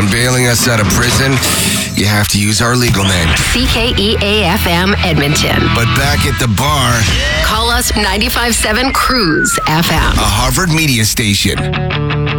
on bailing us out of prison, you have to use our legal name. CKEA-FM Edmonton. But back at the bar, Call us 95.7 Cruise FM. a Harvard media station.